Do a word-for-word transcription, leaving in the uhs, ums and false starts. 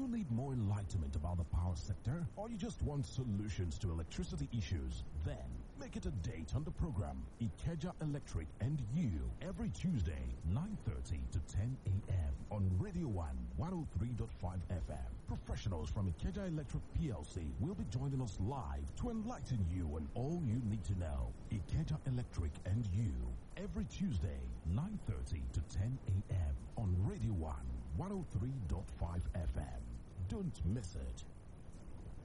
you need more enlightenment about the power sector, or you just want solutions to electricity issues? Then make it a date on the program Ikeja Electric and You every Tuesday, nine thirty to ten a m on Radio one, one oh three point five F M. Professionals from Ikeja Electric P L C will be joining us live to enlighten you on all you need to know. Ikeja Electric and You every Tuesday, nine thirty to ten a m on Radio one, one oh three point five F M. Don't miss it.